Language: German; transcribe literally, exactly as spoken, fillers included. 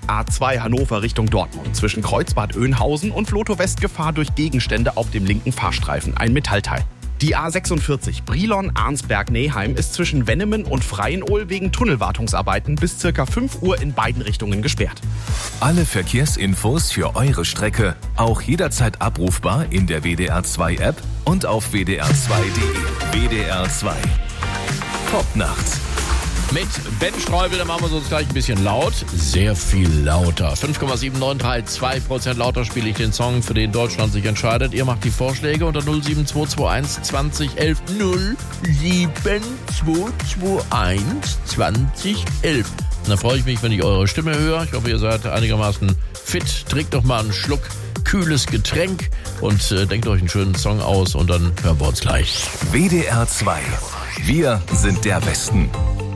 A zwei Hannover Richtung Dortmund. Zwischen Kreuzbad Oeynhausen und Vlotho West Gefahr durch Gegenstände auf dem linken Fahrstreifen. Ein Metallteil. Die A sechsundvierzig Brilon-Arnsberg-Neheim ist zwischen Wennemen und Freienohl wegen Tunnelwartungsarbeiten bis ca. fünf Uhr in beiden Richtungen gesperrt. Alle Verkehrsinfos für eure Strecke auch jederzeit abrufbar in der W D R zwei App und auf w d r zwei punkt d e. W D R zwei. Top nachts. Mit Ben Streubel, da machen wir es uns gleich ein bisschen laut. Sehr viel lauter. fünf Komma sieben neun drei zwei Prozent lauter spiele ich den Song, für den Deutschland sich entscheidet. Ihr macht die Vorschläge unter null sieben zwei zwei eins zwanzig elf. null sieben zwei zwei eins zwanzig elf. Und dann freue ich mich, wenn ich eure Stimme höre. Ich hoffe, ihr seid einigermaßen fit. Trinkt doch mal einen Schluck kühles Getränk und äh, denkt euch einen schönen Song aus und dann hören wir uns gleich. W D R zwei. Wir sind der Westen.